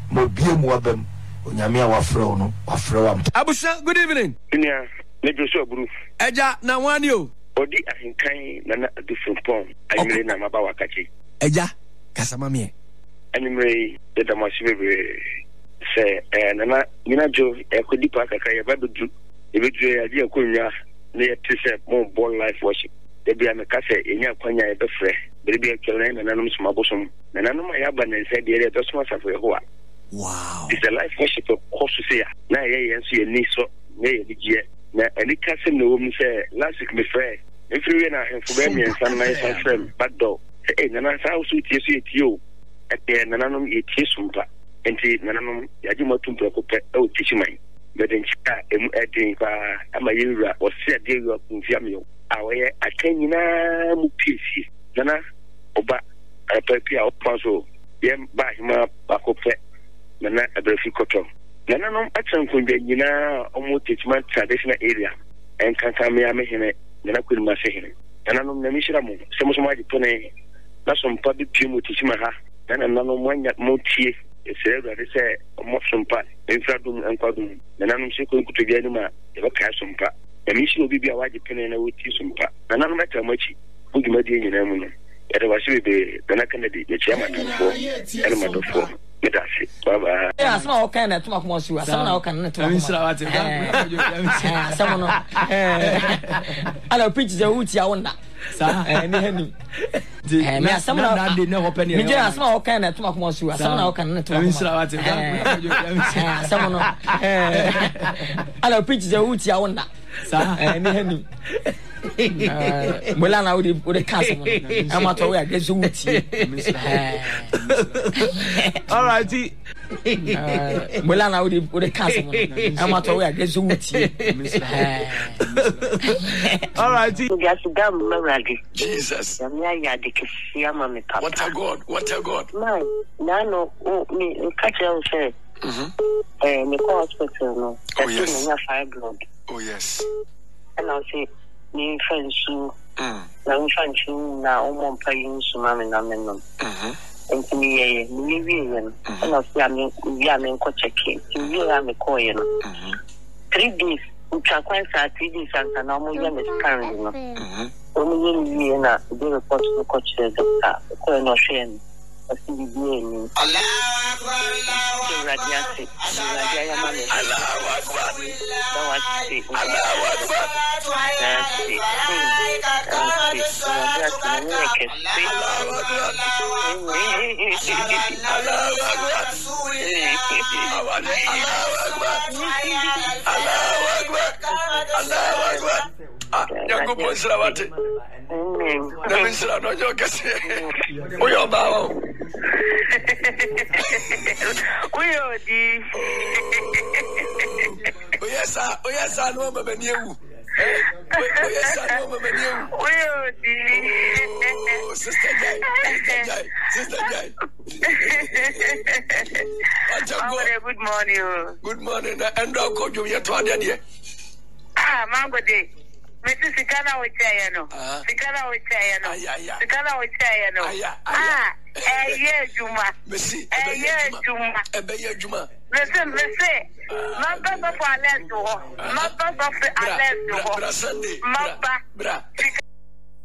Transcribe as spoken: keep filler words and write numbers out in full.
mo bie mu abam onyame a wafrɛ no wafrɛ wa Abusha, good evening. Nya ne Joshua Buru Eja na wani o odi ahinkan na na different form ayimre na maba wakachi Eja kasama me animre de damasibe se eh na nyina jo e ko dipa kakra ye babedu e bedu ya di akonya na ye tese mo born life worship de bia me ka se enya kwanya e befre de bia kele na nanum suma bosom na nanum ya ba na se de de suma safo ye ho wow it's a life worship course se ya na ye ye nso ye ni so na ye digie na ani ka se na wo mu se last week me frɛ every we na enfo be mi ensan na ensan frɛ back door eh na na sa usu tie so ye tie o e na nanum ye tie sumpa enti nananum yaji matumpo ko pe e o tichiman beden chika emu edin pa ama yewura o se ade yo kunfia me awoye akanyina mu pisi nana oba apapia o panso yem ba hima akope nana abrefi koto nananum atran kunde nyina o mu tichiman traditional area en kanka me ame hene nana kulma se hene nananum na mishira mu se mo so ma dipone na so mpa bi pimu tichima ha nananum mwanya mo tie ese ru ade se mo sompa enfradum enkwadum nananum se ko nkuto bia ni ma e ba kai sompa e mi shi obi bia waje pene na woti sompa nananum ata machi bugima die nyina mu no e de wase be dana kanadi e chiama tanfo ele madofo medasi baba ya asma o kan na tuma kuma su asma na o kan na tuma Misra wate asma no eh ala pitch ze uti awonda sa eh ni hanu eh me asma na de na hope ni me je asma o kan na tuma kuma su asma na o kan na tuma Misra wate asma no eh ala pitch ze uti awonda sa eh ni hanu Mola na odi odi kasa mo ama to we ade so wuti all right Mola na odi odi kasa mo ama to we ade so wuti all right Jesus ya ya de kisia ma me papa what a god what a god man na no me catch you say mhm eh me call hospital no oh yes na fibroid oh yes and I say ni fansu mm na fansu na umo mpayin su ma me na me no mhm enti mi ye mi wi ye no na so ya me ya me ko check in ti wi ya me ko ye no mhm three days ucha kwanza three days anta na mo ye me scan no mhm o mi ye wi na de report ko che doctor ko no shen asi bi ni Allahu akbar Allahu radiate radiate ya mame Allahu akbar dawati Allahu akbar dawati Yango Misra wate na Misra no jokase oyo bawo oyo di oya sa oya sa no mama ni ewu oya sa no mama ni ewu oyo di sister Jai sister Jai sister Jai good morning good morning and do ko jo ye to ade de ah mango de Mesi sikana wechaya no. Sikana wechaya no. Sikana wechaya no. Ah, eh ye juma. Mesi, eh ye juma. Ebe ye juma. Mesi, mesi. Maba ba for alert ho. Maba ba for alert ho. Bra Sunday. Maba. Bra.